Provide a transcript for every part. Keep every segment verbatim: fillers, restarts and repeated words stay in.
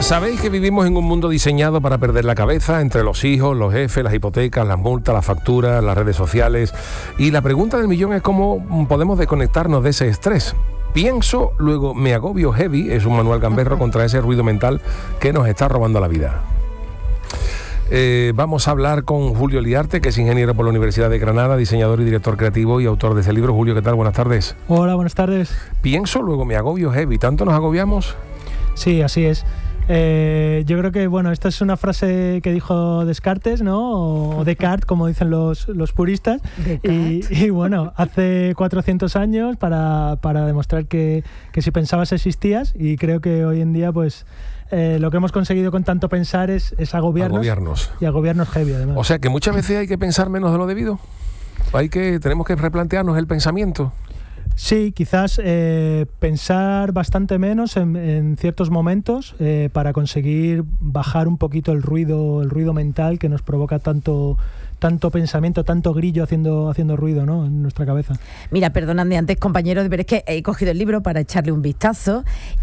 Sabéis que vivimos en un mundo diseñado para perder la cabeza entre los hijos, los jefes, las hipotecas, las multas, las facturas, las redes sociales. Y la pregunta del millón es cómo podemos desconectarnos de ese estrés. Pienso, luego me agobio heavy, es un manual gamberro contra ese ruido mental que nos está robando la vida. Eh, vamos a hablar con Julio Liarte, que es ingeniero por la Universidad de Granada, diseñador y director creativo y autor de ese libro. Julio, ¿qué tal? Buenas tardes. Hola, buenas tardes. Pienso, luego me agobio heavy. ¿Tanto nos agobiamos? Sí, así es. Eh, yo creo que, bueno, esta es una frase que dijo Descartes, ¿no? O Descartes, como dicen los, los puristas. Y, y bueno, hace cuatrocientos años para, para demostrar que, que si pensabas existías, y creo que hoy en día, pues, eh, lo que hemos conseguido con tanto pensar es, es agobiarnos, agobiarnos y agobiarnos heavy, además. O sea, que muchas veces hay que pensar menos de lo debido. Hay que, tenemos que replantearnos el pensamiento. Sí, quizás eh, pensar bastante menos en, en ciertos momentos eh, para conseguir bajar un poquito el ruido, el ruido mental que nos provoca tanto, tanto pensamiento, tanto grillo haciendo, haciendo ruido, ¿no?, en nuestra cabeza. Mira, perdonadme antes, compañeros, pero es que he cogido el libro para echarle un vistazo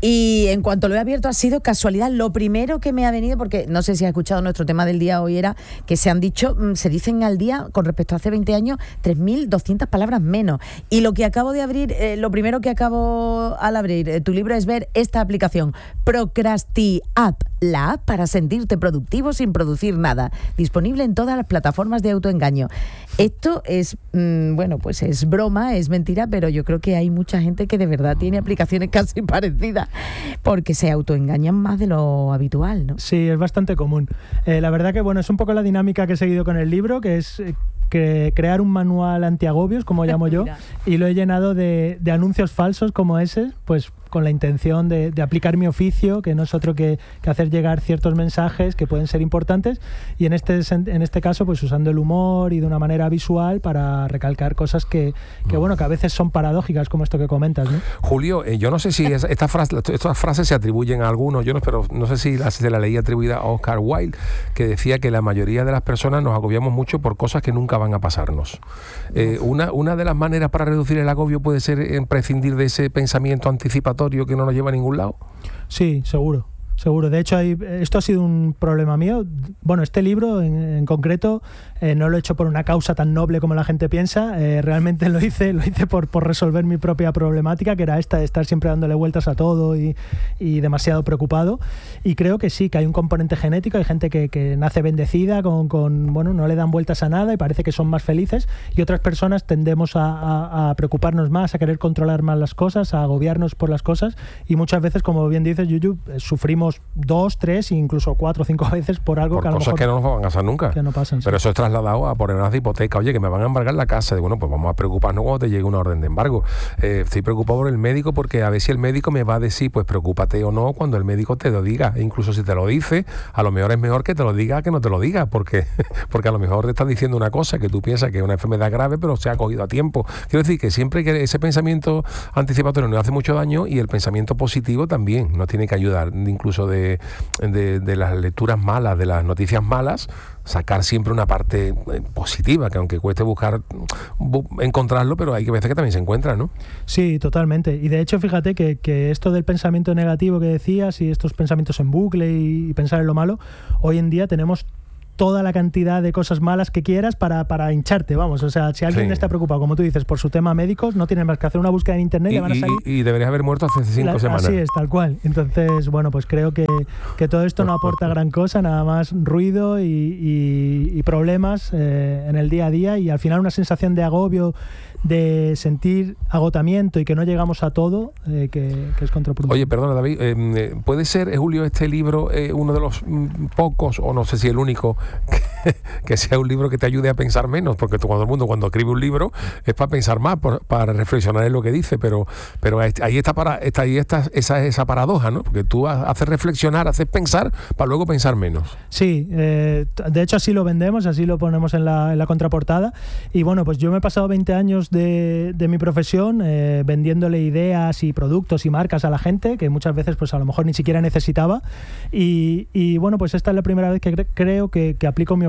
y en cuanto lo he abierto ha sido casualidad. Lo primero que me ha venido, porque no sé si has escuchado nuestro tema del día hoy, era que se han dicho, se dicen al día, con respecto a hace veinte años, tres mil doscientas palabras menos. Y lo que acabo de abrir, Eh, lo primero que acabo al abrir eh, tu libro es ver esta aplicación, Procrasti-App, la app para sentirte productivo sin producir nada, disponible en todas las plataformas de autoengaño. Esto es, mmm, bueno, pues es broma, es mentira, pero yo creo que hay mucha gente que de verdad tiene aplicaciones casi parecidas, porque se autoengañan más de lo habitual, ¿no? Sí, es bastante común. Eh, la verdad que, bueno, es un poco la dinámica que he seguido con el libro, que es Eh, que crear un manual antiagobios, como llamo yo, y lo he llenado de, de anuncios falsos como ese, pues con la intención de, de aplicar mi oficio, que no es otro que, que hacer llegar ciertos mensajes que pueden ser importantes, y en este, en este caso pues usando el humor y de una manera visual para recalcar cosas que, que bueno, que a veces son paradójicas, como esto que comentas, ¿no? Julio, eh, yo no sé si es, esta frase, estas frases se atribuyen a algunos, yo no, pero no sé si la, se la leí atribuida a Oscar Wilde, que decía que la mayoría de las personas nos agobiamos mucho por cosas que nunca van a pasarnos. Eh, una, una de las maneras para reducir el agobio puede ser en prescindir de ese pensamiento anticipatorio que no nos lleva a ningún lado. Sí, seguro. Seguro. De hecho, hay, esto ha sido un problema mío. Bueno, este libro en, en concreto eh, no lo he hecho por una causa tan noble como la gente piensa. Eh, realmente lo hice, lo hice por, por resolver mi propia problemática, que era esta de estar siempre dándole vueltas a todo y, y demasiado preocupado. Y creo que sí, que hay un componente genético. Hay gente que, que nace bendecida, con, con bueno, no le dan vueltas a nada y parece que son más felices. Y otras personas tendemos a, a, a preocuparnos más, a querer controlar más las cosas, a agobiarnos por las cosas. Y muchas veces, como bien dices, Yuyu, eh, sufrimos dos, tres, incluso cuatro o cinco veces por algo por que a lo cosas mejor que no nos van a pasar nunca. Que no pasan, sí. Pero eso es trasladado a ponernos de hipoteca. Oye, que me van a embargar la casa. Y bueno, pues vamos a preocuparnos cuando te llegue una orden de embargo. Eh, estoy preocupado por el médico porque a ver si el médico me va a decir, pues preocúpate o no cuando el médico te lo diga. E incluso si te lo dice, a lo mejor es mejor que te lo diga que no te lo diga, porque, porque a lo mejor te está diciendo una cosa que tú piensas que es una enfermedad grave, pero se ha cogido a tiempo. Quiero decir que siempre que ese pensamiento anticipatorio nos hace mucho daño, y el pensamiento positivo también nos tiene que ayudar, incluso de De, de las lecturas malas, de las noticias malas, sacar siempre una parte eh, positiva, que aunque cueste buscar bu- encontrarlo, pero hay que veces que también se encuentra, ¿no? Sí, totalmente. Y de hecho, fíjate que, que esto del pensamiento negativo que decías y estos pensamientos en bucle y, y pensar en lo malo, hoy en día tenemos toda la cantidad de cosas malas que quieras para, para hincharte, vamos. O sea, si alguien sí. está preocupado, como tú dices, por su tema médico, no tienes más que hacer una búsqueda en internet y, y van a salir. Y, y deberías haber muerto hace cinco la, semanas. Así es, tal cual. Entonces, bueno, pues creo que, que todo esto no aporta gran cosa, nada más ruido y, y, y problemas eh, en el día a día, y al final una sensación de agobio, de sentir agotamiento y que no llegamos a todo, eh, que, que es contraproducente. Oye, perdona, David, eh, ¿puede ser, eh, Julio, este libro eh, uno de los mm, pocos, o no sé si el único, que, que sea un libro que te ayude a pensar menos? Porque todo el mundo cuando escribe un libro es para pensar más, por, para reflexionar en lo que dice, pero, pero ahí está, para, está ahí está esa, esa paradoja, ¿no? Porque tú haces reflexionar, haces pensar para luego pensar menos. Sí, eh, de hecho así lo vendemos, así lo ponemos en la, en la contraportada. Y bueno, pues yo me he pasado veinte años de, de mi profesión eh, vendiéndole ideas y productos y marcas a la gente, que muchas veces pues a lo mejor ni siquiera necesitaba. Y, y bueno, pues esta es la primera vez que cre- creo que, que aplico mi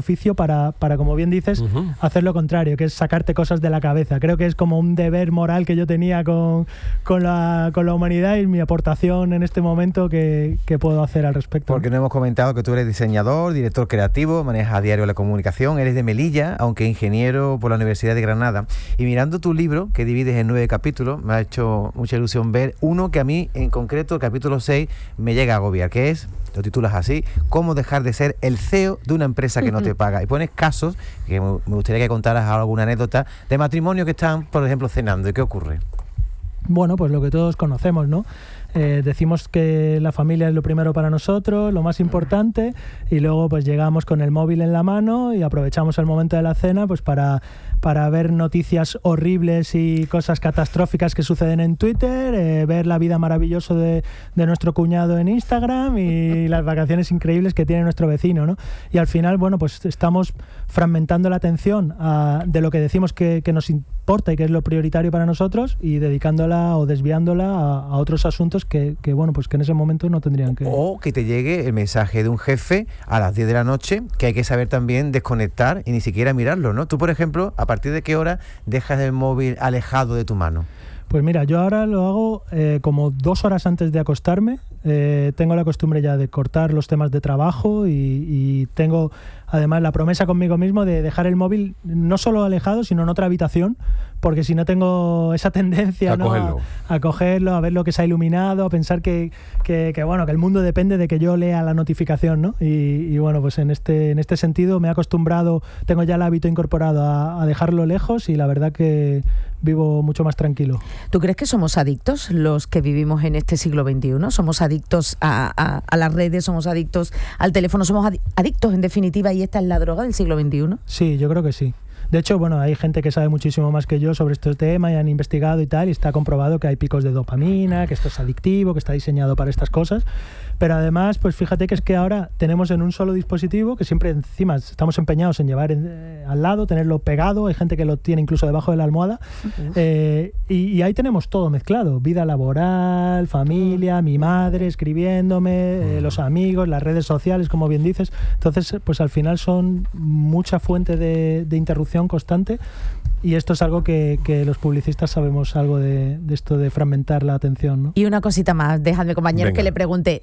oficio para, para como bien dices, uh-huh. hacer lo contrario, que es sacarte cosas de la cabeza. Creo que es como un deber moral que yo tenía con, con, la, con la humanidad y mi aportación en este momento que, que puedo hacer al respecto. Porque no hemos comentado que tú eres diseñador, director creativo, manejas a diario la comunicación, eres de Melilla, aunque ingeniero por la Universidad de Granada. Y mirando tu libro, que divides en nueve capítulos, me ha hecho mucha ilusión ver uno que a mí, en concreto, el capítulo seis, me llega a agobiar, que es, lo titulas así, cómo dejar de ser el C E O de una empresa que no te paga. Y pones casos, que me gustaría que contaras alguna anécdota, de matrimonios que están, por ejemplo, cenando. ¿Y qué ocurre? Bueno, pues lo que todos conocemos, ¿no? Eh, decimos que la familia es lo primero para nosotros, lo más importante, y luego pues llegamos con el móvil en la mano y aprovechamos el momento de la cena pues para, para ver noticias horribles y cosas catastróficas que suceden en Twitter, eh, ver la vida maravillosa de, de nuestro cuñado en Instagram y las vacaciones increíbles que tiene nuestro vecino, ¿no? Y al final, bueno, pues estamos fragmentando la atención a, de lo que decimos que, que nos importa y que es lo prioritario para nosotros, y dedicándola o desviándola a, a otros asuntos que, que, bueno, pues que en ese momento no tendrían que... O que te llegue el mensaje de un jefe a las diez de la noche, que hay que saber también desconectar y ni siquiera mirarlo, ¿no? Tú, por ejemplo, ¿a partir de qué hora dejas el móvil alejado de tu mano? Pues mira, yo ahora lo hago eh, como dos horas antes de acostarme. Eh, tengo la costumbre ya de cortar los temas de trabajo y, y tengo además la promesa conmigo mismo de dejar el móvil no solo alejado, sino en otra habitación, porque si no tengo esa tendencia, a, ¿no? cogerlo. A, a cogerlo, a ver lo que se ha iluminado, a pensar que, que, que, bueno, que el mundo depende de que yo lea la notificación, ¿no? Y, y bueno, pues en este, en este sentido me he acostumbrado, tengo ya el hábito incorporado a, a dejarlo lejos, y la verdad que vivo mucho más tranquilo. ¿Tú crees que somos adictos los que vivimos en este siglo veintiuno? ¿Somos adictos a, a, a las redes? ¿Somos adictos al teléfono? ¿Somos adictos en definitiva y esta es la droga del siglo veintiuno? Sí, yo creo que sí. De hecho, bueno, hay gente que sabe muchísimo más que yo sobre estos temas y han investigado y tal, y está comprobado que hay picos de dopamina, que esto es adictivo, que está diseñado para estas cosas. Pero además, pues fíjate que es que ahora tenemos en un solo dispositivo, que siempre encima estamos empeñados en llevar eh, al lado, tenerlo pegado, hay gente que lo tiene incluso debajo de la almohada, uh-huh. eh, y, y ahí tenemos todo mezclado, vida laboral, familia, mi madre escribiéndome, uh-huh. eh, los amigos, las redes sociales, como bien dices. Entonces, pues al final son mucha fuente de, de interrupción constante. Y esto es algo que, que los publicistas sabemos algo de, de esto de fragmentar la atención, ¿no? Y una cosita más, dejadme, compañero, Venga. que le pregunte.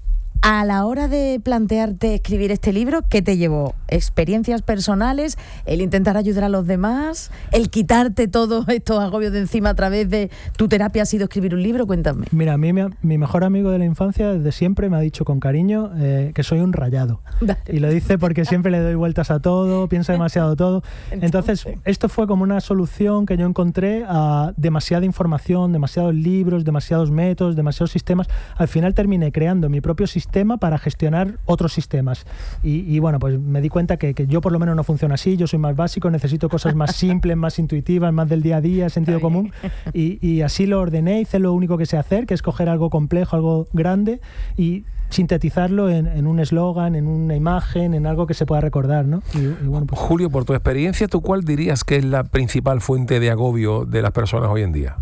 A la hora de plantearte escribir este libro, ¿qué te llevó? ¿Experiencias personales? ¿El intentar ayudar a los demás? ¿El quitarte todos estos agobios de encima a través de tu terapia ha sido escribir un libro? Cuéntame. Mira, a mí mi, mi mejor amigo de la infancia desde siempre me ha dicho con cariño eh, que soy un rayado. Dale. Y lo dice porque siempre le doy vueltas a todo, pienso demasiado todo. Entonces, esto fue como una solución que yo encontré a demasiada información, demasiados libros, demasiados métodos, demasiados sistemas. Al final terminé creando mi propio sistema para gestionar otros sistemas y, y bueno, pues me di cuenta que, que yo por lo menos no funciona así, yo soy más básico, necesito cosas más simples, más intuitivas, más del día a día, sentido común, y, y así lo ordené, hice lo único que sé hacer, que es coger algo complejo, algo grande y sintetizarlo en, en un eslogan, en una imagen, en algo que se pueda recordar, ¿no? Y, y bueno, pues... Julio, por tu experiencia, ¿tú cuál dirías que es la principal fuente de agobio de las personas hoy en día?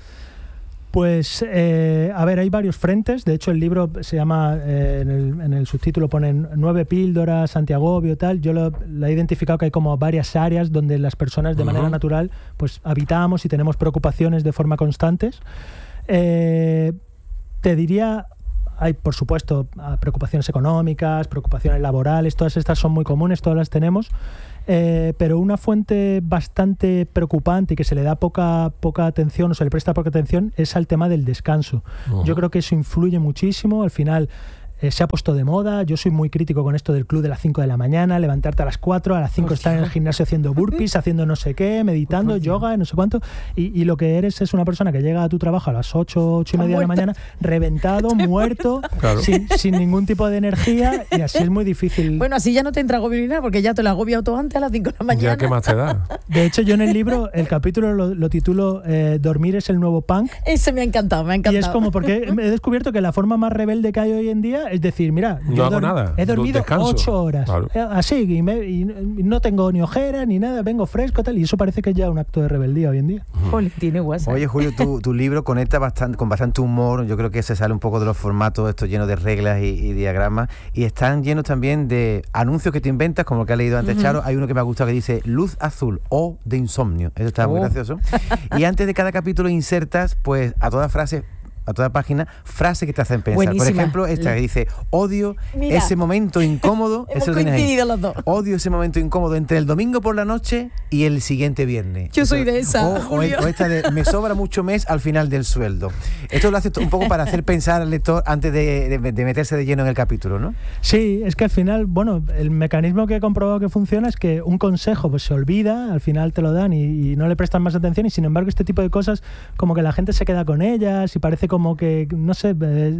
Pues, eh, a ver, hay varios frentes. De hecho, el libro se llama, eh, en, el, en el subtítulo ponen nueve píldoras, antiagobio y tal. Yo lo, lo he identificado que hay como varias áreas donde las personas de uh-huh. manera natural pues habitamos y tenemos preocupaciones de forma constantes. Eh, te diría... Hay, por supuesto, preocupaciones económicas, preocupaciones laborales, todas estas son muy comunes, todas las tenemos, eh, pero una fuente bastante preocupante y que se le da poca, poca atención o se le presta poca atención es al tema del descanso. Uh-huh. Yo creo que eso influye muchísimo, al final... Eh, se ha puesto de moda, yo soy muy crítico con esto del club de las cinco de la mañana, levantarte a las cuatro, a las cinco estar en el gimnasio haciendo burpees, haciendo no sé qué, meditando, Hostia. yoga, no sé cuánto, y, y lo que eres es una persona que llega a tu trabajo a las ocho, ocho y media de la mañana, reventado, muerto, claro. sin, sin ningún tipo de energía, y así es muy difícil. Bueno, así ya no te entra agobio ni nada, porque ya te lo agobiado todo antes a las cinco de la mañana. Ya, ¿qué más te da? De hecho, yo en el libro, el capítulo lo, lo titulo eh, Dormir es el nuevo punk. Ese me ha encantado, me ha encantado. Y es como porque he descubierto que la forma más rebelde que hay hoy en día es decir, mira, no yo hago he, nada, he dormido descanso. ocho horas, claro. así, y, me, y no tengo ni ojera ni nada, vengo fresco tal, y eso parece que es ya un acto de rebeldía hoy en día. Jolín, tiene WhatsApp. Oye, Julio, tu, tu libro conecta bastante, con bastante humor. Yo creo que se sale un poco de los formatos estos llenos de reglas y, y diagramas, y están llenos también de anuncios que te inventas, como el que ha leído antes, uh-huh. Charo. Hay uno que me ha gustado que dice luz azul o de insomnio. Eso está oh. muy gracioso. Y antes de cada capítulo insertas, pues, a toda frase, a toda página, frases que te hacen pensar. Buenísima. Por ejemplo, esta que dice, odio Mira, ese momento incómodo. Hemos coincidido los dos. Odio ese momento incómodo entre el domingo por la noche y el siguiente viernes. Yo soy de esa, O, o, o esta de, me sobra mucho mes al final del sueldo. Esto lo hace un poco para hacer pensar al lector antes de, de, de meterse de lleno en el capítulo, ¿no? Sí, es que al final, bueno, el mecanismo que he comprobado que funciona es que un consejo pues se olvida, al final te lo dan y, y no le prestan más atención, y sin embargo este tipo de cosas como que la gente se queda con ellas y parece como que, no sé,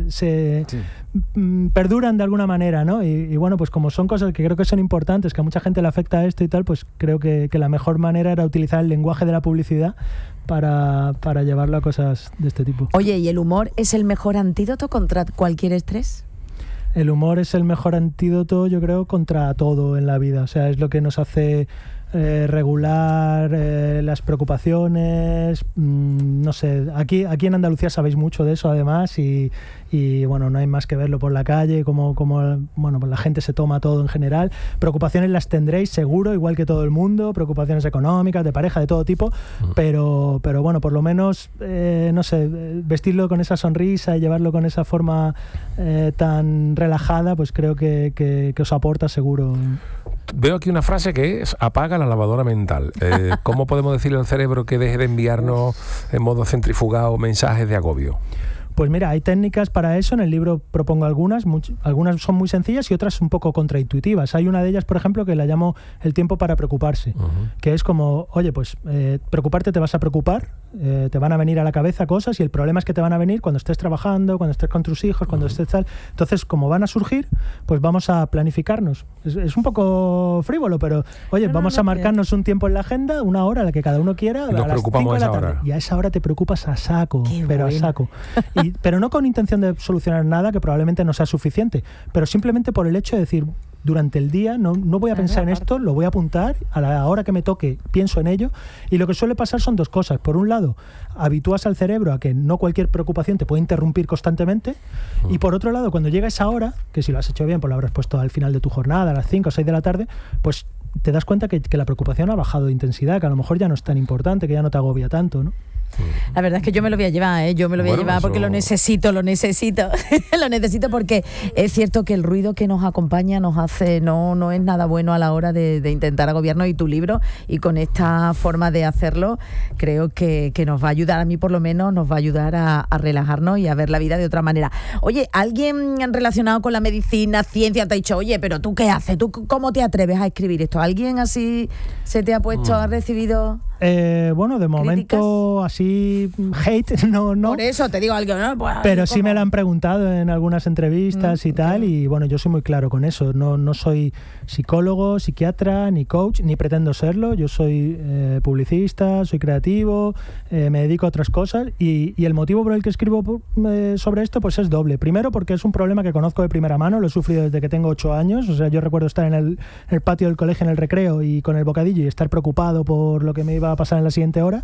se sí. perduran de alguna manera, ¿no? Y, y bueno, pues como son cosas que creo que son importantes, que a mucha gente le afecta esto y tal, pues creo que, que la mejor manera era utilizar el lenguaje de la publicidad para, para llevarlo a cosas de este tipo. Oye, ¿y el humor es el mejor antídoto contra cualquier estrés? El humor es el mejor antídoto, yo creo, contra todo en la vida. O sea, es lo que nos hace eh, regular eh, las preocupaciones. Mmm, no sé, aquí, aquí en Andalucía sabéis mucho de eso, además, y, y bueno, no hay más que verlo por la calle, como, como bueno, pues la gente se toma todo en general. Preocupaciones las tendréis seguro, igual que todo el mundo, preocupaciones económicas, de pareja, de todo tipo, uh-huh. pero, pero bueno, por lo menos, eh, no sé, vestirlo con esa sonrisa y llevarlo con esa forma eh, tan relajada, pues creo que, que, que os aporta seguro. Veo aquí una frase que es apaga la lavadora mental. Eh, ¿Cómo podemos decirle al cerebro que deje de enviarnos en modo centrifugado mensajes de agobio? Pues mira, hay técnicas para eso, en el libro propongo algunas, much, algunas son muy sencillas y otras un poco contraintuitivas. Hay una de ellas, por ejemplo, que la llamo el tiempo para preocuparse, uh-huh. que es como, oye, pues eh, preocuparte te vas a preocupar, eh, te van a venir a la cabeza cosas y el problema es que te van a venir cuando estés trabajando, cuando estés con tus hijos, cuando uh-huh. estés tal. Entonces, como van a surgir, pues vamos a planificarnos. Es, es un poco frívolo, pero oye, no, vamos no, no, a marcarnos un tiempo en la agenda, una hora, la que cada uno quiera, y nos a las cinco de la tarde. Hora. Y a esa hora te preocupas a saco, Qué pero bueno. a saco. Y pero no con intención de solucionar nada, que probablemente no sea suficiente, pero simplemente por el hecho de decir, durante el día no, no voy a pensar en esto, lo voy a apuntar, a la hora que me toque pienso en ello, y lo que suele pasar son dos cosas. Por un lado, habitúas al cerebro a que no cualquier preocupación te puede interrumpir constantemente, uh-huh. y por otro lado, cuando llega esa hora, que si lo has hecho bien, pues lo habrás puesto al final de tu jornada, a las cinco o seis de la tarde, pues te das cuenta que, que la preocupación ha bajado de intensidad, que a lo mejor ya no es tan importante, que ya no te agobia tanto, ¿no? La verdad es que yo me lo voy a llevar, ¿eh? Yo me lo voy bueno, a llevar porque eso... lo necesito, lo necesito, lo necesito porque es cierto que el ruido que nos acompaña nos hace, no, no es nada bueno a la hora de, de intentar agobiarnos, y tu libro, y con esta forma de hacerlo, creo que, que nos va a ayudar, a mí por lo menos, nos va a ayudar a, a relajarnos y a ver la vida de otra manera. Oye, ¿alguien relacionado con la medicina, ciencia, te ha dicho, oye, pero tú qué haces? ¿Tú cómo te atreves a escribir esto? ¿Alguien así se te ha puesto, mm. ha recibido...? Eh, bueno, de momento ¿críticas? Así hate no no por eso te digo algo, ¿no? Pues, pero sí ¿cómo? Me lo han preguntado en algunas entrevistas mm, y tal, okay. Y bueno, yo soy muy claro con eso, no, no soy psicólogo, psiquiatra, ni coach, ni pretendo serlo. Yo soy eh, publicista, soy creativo, eh, me dedico a otras cosas, y, y el motivo por el que escribo eh, sobre esto pues es doble. Primero, porque es un problema que conozco de primera mano, lo he sufrido desde que tengo ocho años, o sea, yo recuerdo estar en el, en el patio del colegio en el recreo y con el bocadillo y estar preocupado por lo que me iba a pasar en la siguiente hora.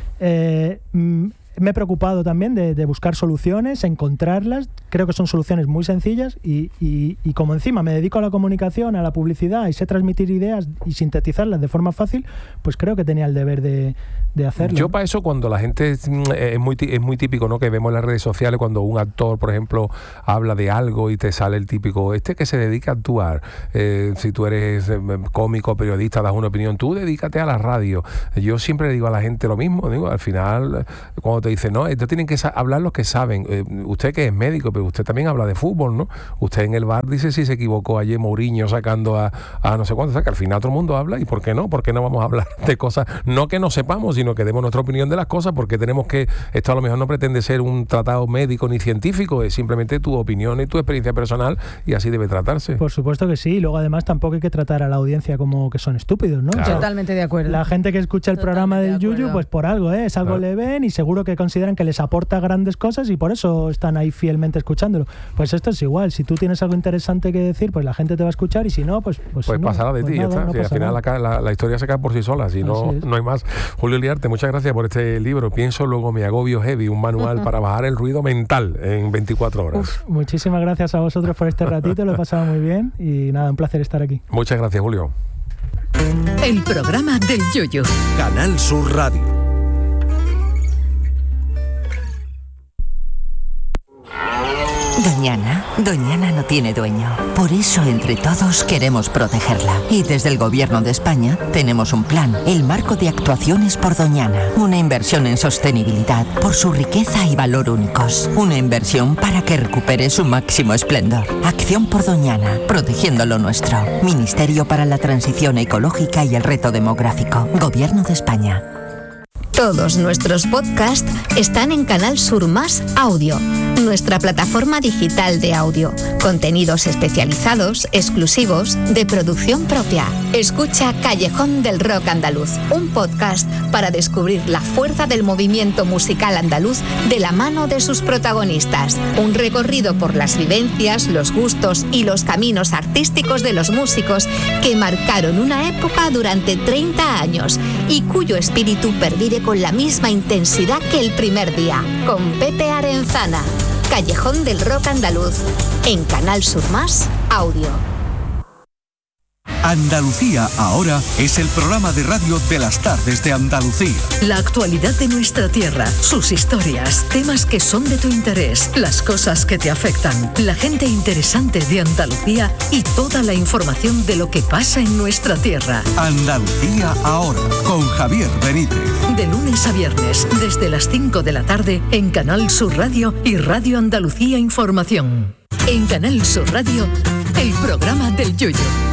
Eh, mm, me he preocupado también de, de buscar soluciones, encontrarlas. Creo que son soluciones muy sencillas y, y, y como encima me dedico a la comunicación, a la publicidad y sé transmitir ideas y sintetizarlas de forma fácil, pues creo que tenía el deber de, de hacerlo. Yo para eso, cuando la gente es muy, es muy típico, ¿no?, que vemos en las redes sociales cuando un actor, por ejemplo, habla de algo y te sale el típico, este que se dedica a actuar, eh, si tú eres cómico, periodista, das una opinión, tú dedícate a la radio. Yo siempre le digo a la gente lo mismo, digo, al final, cuando te dicen, no, esto tienen que hablar los que saben, eh, usted que es médico, pero usted también habla de fútbol, ¿no? Usted en el bar dice si se equivocó ayer Mourinho sacando a, a no sé cuánto, o sea, que al final todo el mundo habla, ¿y por qué no? ¿Por qué no vamos a hablar de cosas, no que no sepamos, sino que demos nuestra opinión de las cosas? Porque tenemos que, esto a lo mejor no pretende ser un tratado médico ni científico, es simplemente tu opinión y tu experiencia personal, y así debe tratarse. Por supuesto que sí, y luego además tampoco hay que tratar a la audiencia como que son estúpidos, ¿no? Claro. O sea, Totalmente de acuerdo. La gente que escucha el Totalmente programa del de Yuyu, pues por algo, ¿eh? Es algo claro. le ven y seguro que consideran que les aporta grandes cosas y por eso están ahí fielmente escuchándolo. Pues esto es igual, si tú tienes algo interesante que decir, pues la gente te va a escuchar y si no, pues pues, pues si no, pasará de pues ti, nada, ya está. no Sí, al pasa final nada. la, la, la historia se cae por sí sola, si no, no hay más. Julio Liarte, muchas gracias por este libro. Pienso, luego me agobio heavy, un manual para bajar el ruido mental en veinticuatro horas. Uf, muchísimas gracias a vosotros por este ratito, lo he pasado muy bien y nada, un placer estar aquí. Muchas gracias, Julio. El programa del Yoyo. Canal Sur Radio. Doñana, Doñana no tiene dueño. Por eso entre todos queremos protegerla. Y desde el Gobierno de España tenemos un plan, el Marco de Actuaciones por Doñana. Una inversión en sostenibilidad por su riqueza y valor únicos. Una inversión para que recupere su máximo esplendor. Acción por Doñana, protegiendo lo nuestro. Ministerio para la Transición Ecológica y el Reto Demográfico. Gobierno de España. Todos nuestros podcasts están en Canal Sur Más Audio, nuestra plataforma digital de audio. Contenidos especializados, exclusivos, de producción propia. Escucha Callejón del Rock Andaluz, un podcast para descubrir la fuerza del movimiento musical andaluz de la mano de sus protagonistas. Un recorrido por las vivencias, los gustos y los caminos artísticos de los músicos que marcaron una época durante treinta años y cuyo espíritu pervive con la misma intensidad que el primer día. Con Pepe Arenzana. Callejón del Rock Andaluz. En Canal Sur Más Audio. Andalucía ahora es el programa de radio de las tardes de Andalucía. La actualidad de nuestra tierra, sus historias, temas que son de tu interés, las cosas que te afectan, la gente interesante de Andalucía y toda la información de lo que pasa en nuestra tierra. Andalucía ahora, con Javier Benítez. De lunes a viernes, desde las cinco de la tarde, en Canal Sur Radio y Radio Andalucía Información. En Canal Sur Radio, el programa del Yoyo.